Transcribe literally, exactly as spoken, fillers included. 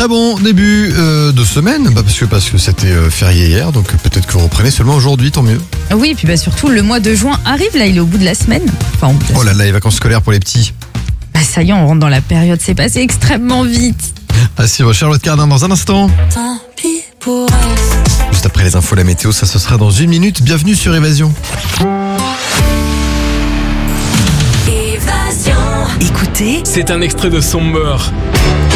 Très bon début euh, de semaine, bah parce que parce que c'était euh, férié hier, donc euh, peut-être que vous reprenez seulement aujourd'hui, tant mieux. Oui, et puis bah surtout le mois de juin arrive, là il est au bout de la semaine. Enfin, au bout de la Oh là là, les vacances scolaires pour les petits. Bah ça y est, on rentre dans la période, c'est passé extrêmement vite. Ah si, Charlotte Cardin dans un instant. Tant pis pour elle. Juste après les infos, la météo, ça ce sera dans une minute. Bienvenue sur Évasion. Évasion. Écoutez, C'est un extrait de Somber.